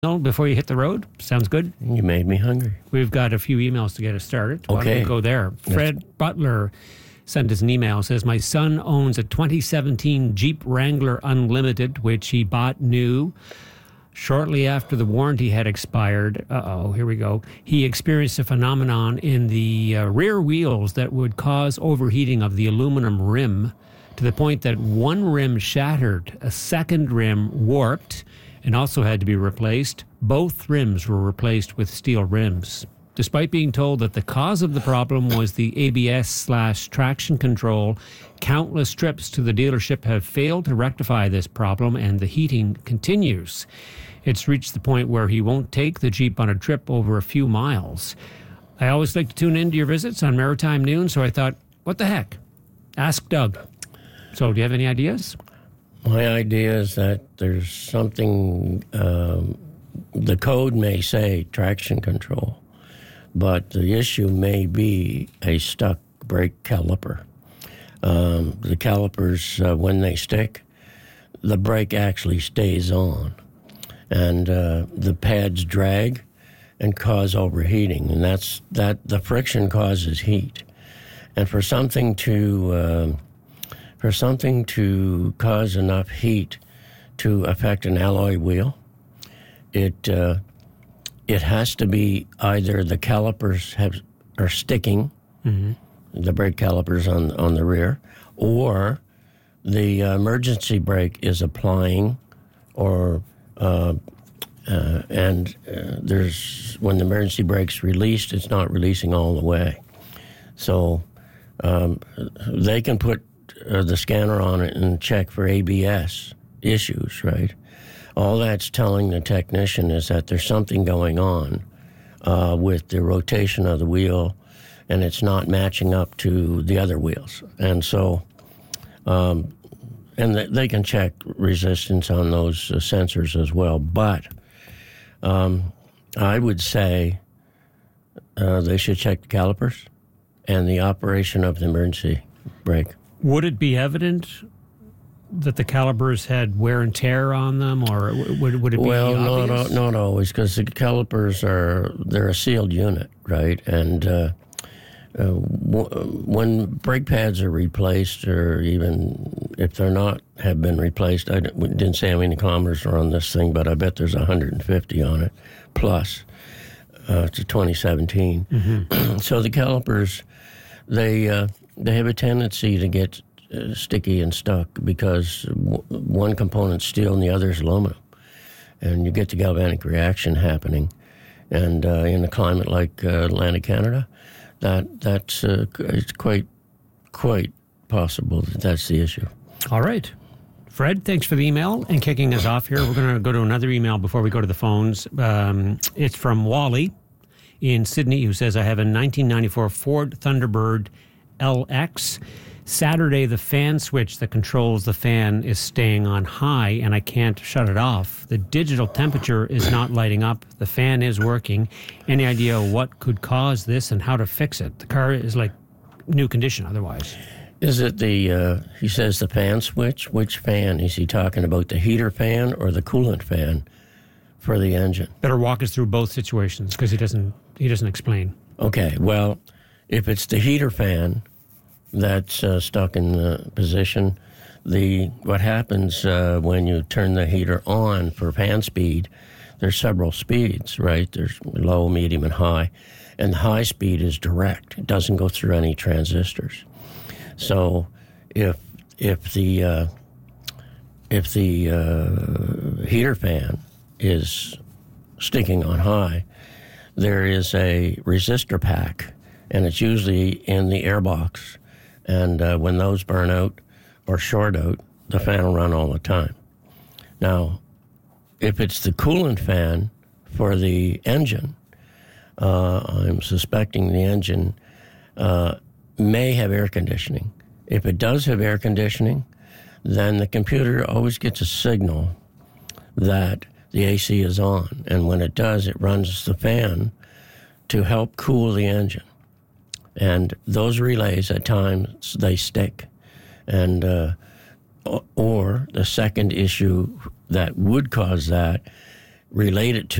before you hit the road? Sounds good. You made me hungry. We've got a few emails to get us started. Why don't we go there? Fred Butler sent us an email. Says, my son owns a 2017 Jeep Wrangler Unlimited, which he bought new. Shortly after the warranty had expired, here we go, he experienced a phenomenon in the rear wheels that would cause overheating of the aluminum rim to the point that one rim shattered, a second rim warped, and also had to be replaced. Both rims were replaced with steel rims. Despite being told that the cause of the problem was the ABS/traction control, countless trips to the dealership have failed to rectify this problem, and the heating continues. It's reached the point where he won't take the Jeep on a trip over a few miles. I always like to tune into your visits on Maritime Noon, so I thought, what the heck? Ask Doug. So do you have any ideas? My idea is that there's something, the code may say traction control, but the issue may be a stuck brake caliper. The calipers, when they stick, the brake actually stays on, and the pads drag and cause overheating, and the friction causes heat. And for something to cause enough heat to affect an alloy wheel, it has to be either the calipers are sticking, the brake calipers on the rear, or the emergency brake is applying, or there's when the emergency brake's released, it's not releasing all the way. So they can put the scanner on it and check for ABS issues, right? All that's telling the technician is that there's something going on with the rotation of the wheel, and it's not matching up to the other wheels. And so, they can check resistance on those sensors as well. But I would say they should check the calipers and the operation of the emergency brake. Would it be evident that the calipers had wear and tear on them, or would it be obvious? Not always, because the calipers they're a sealed unit, right? And when brake pads are replaced, or even if they're not have been replaced, I didn't say how many kilometers are on this thing, but I bet there's 150 on it, plus. It's a 2017. Mm-hmm. So the calipers, they have a tendency to get sticky and stuck because one component's steel and the other's aluminum. And you get the galvanic reaction happening. And in a climate like Atlantic Canada, that's it's quite possible that that's the issue. All right. Fred, thanks for the email and kicking us off here. We're going to go to another email before we go to the phones. It's from Wally in Sydney, who says, I have a 1994 Ford Thunderbird LX. Saturday, the fan switch that controls the fan is staying on high, and I can't shut it off. The digital temperature is not lighting up. The fan is working. Any idea what could cause this and how to fix it? The car is like new condition otherwise. Is it he says the fan switch? Which fan? Is he talking about the heater fan or the coolant fan for the engine? Better walk us through both situations, because he doesn't explain. Okay, well, if it's the heater fan that's stuck in the position, what happens when you turn the heater on for fan speed, there's several speeds, right? There's low, medium, and high. And the high speed is direct. It doesn't go through any transistors. So if the heater fan is sticking on high, there is a resistor pack, and it's usually in the airbox. And when those burn out or short out, the fan will run all the time. Now, if it's the coolant fan for the engine, I'm suspecting the engine may have air conditioning. If it does have air conditioning, then the computer always gets a signal that the AC is on. And when it does, it runs the fan to help cool the engine. And those relays, at times, they stick. And or the second issue that would cause that relate it